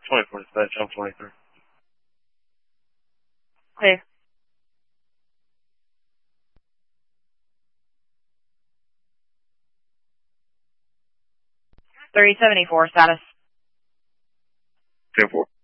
24 dispatch, I'm 23. Clear. 374 status. 10-4.